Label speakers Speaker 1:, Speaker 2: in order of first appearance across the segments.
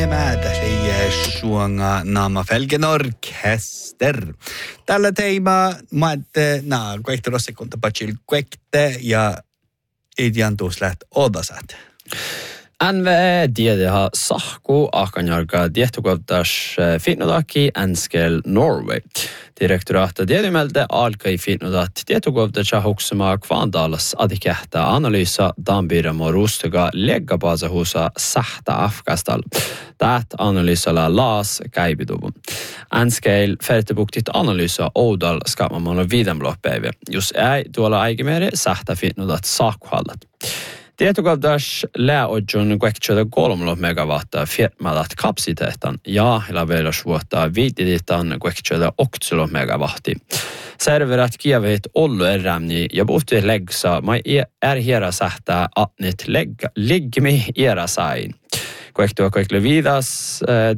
Speaker 1: Suanga Nama Felgen Orkester. Tällä teema maatte kuehtoros sekunta patsil kuekte ja idjantuus läht odasat.
Speaker 2: NVE diediha sahku akanjarga diehtukovtas fitnodaki Enskel Norway. Direktoratet diedimelde alkai fitnodat diehtukovtasha huksuma kvandalas adikehta analysa dambira morustuga leggabaza husa sahta afkastal. Tät analysala laas käibiduvun. Enskel fertebuktit analysa oudal skapmamalla vidamloppäivä. Jos ei tuolla aikimere sahta fitnodat sakkuhallat. Tietokavdas lääodjun kuektsötä 3 megawatta firmadat kapsiteetan ja lavelas vuotta viitiditan kuektsötä 8 megawatti. Serverat kievit ollu erämni ja puhti leggsa ma hiera sähtää atnit liggmi era sain. Kuektu vidas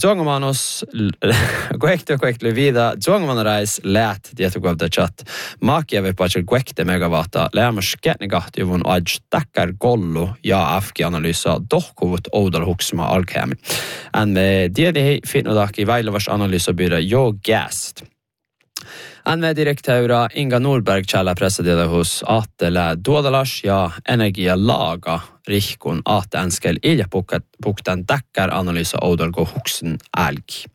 Speaker 2: zongomanos läät tietokavda chat maakieve patsil kuekte megawatta lämmäs ketnigahtivun aj takkar gollu ja afki-analysa dohkuvut oudal huksuma alkemi. Me diedi fitnodaki väilavas analysabyrå Jo Gast. NV-direktöra Inga Nordberg källa pressadela hos Attele Duodalas ja Energia Laga rihkun att Enskel ilja puktan takkar analysa oudalgo huksen älg.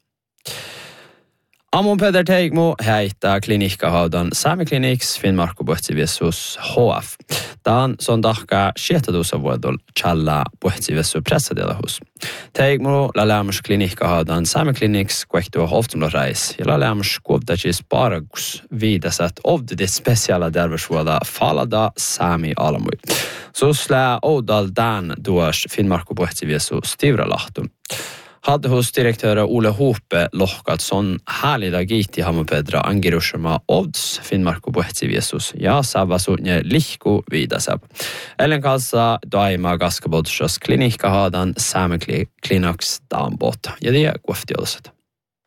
Speaker 2: Amon Peder Teigmo heitä klinikkahaudan Saamikliniks Finnmark Pohtsiviessus HF. Dan som dahka shetatusa vuodol challa Pohtsiviessu pressadela hos. Teigmo la lämmäs klinikkahaudan Saamikliniks kuehtua hoftumloreis ja la lämmäs kuovdachis paragus viidasat ovdidit speciala derversvuoda falada Saami alamui. Susla oudal dan duas Finnmark Pohtsiviessu stivralahtun. Hade hos direktöra Ole Hope lohkat son härliga gitti hamopedra angirushama odds Finnmark Pohtsiviessus ja savasutne lihku vidasab. Ellen kanssa daima gaskabodshas klinikka hadan Saami Kliniks dambot. Ja det är gåftiolset.